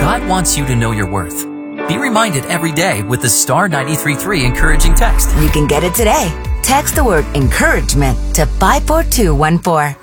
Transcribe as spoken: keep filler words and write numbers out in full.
God wants you to know your worth. Be reminded every day with the Star ninety-three point three encouraging text. You can get it today. Text the word encouragement to five four two one four.